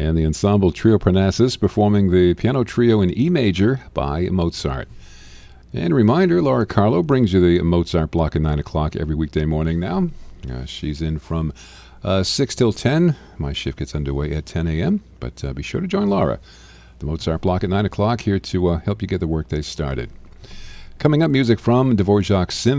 and the ensemble Trio Parnassus performing the piano trio in E major by Mozart. And a reminder, Laura Carlo brings you the Mozart block at 9 o'clock every weekday morning now. She's in from 6 till 10. My shift gets underway at 10 a.m., but be sure to join Laura. The Mozart block at 9 o'clock here to help you get the workday started. Coming up, music from Dvorak's Symphony.